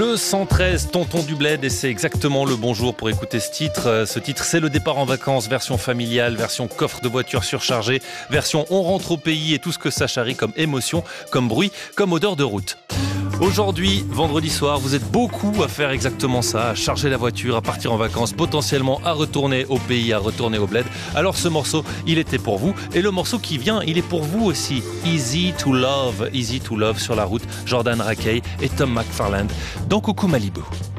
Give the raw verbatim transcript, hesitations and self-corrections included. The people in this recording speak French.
Le cent treize, Tonton du Bled, et c'est exactement le bon jour pour écouter ce titre. Ce titre, c'est le départ en vacances, version familiale, version coffre de voiture surchargé, version on rentre au pays et tout ce que ça charrie comme émotion, comme bruit, comme odeur de route. Aujourd'hui, vendredi soir, vous êtes beaucoup à faire exactement ça, à charger la voiture, à partir en vacances, potentiellement à retourner au pays, à retourner au bled. Alors ce morceau, il était pour vous. Et le morceau qui vient, il est pour vous aussi. Easy to Love, Easy to Love sur la route, Jordan Rakei et Tom McFarland dans Coucou Malibu.